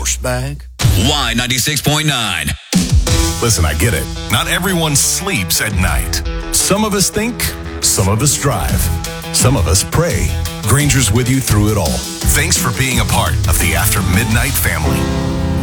douchebag. Y96.9. Listen, I get it. Not everyone sleeps at night. Some of us think, some of us drive, some of us pray. Granger's with you through it all. Thanks for being a part of the After Midnight family.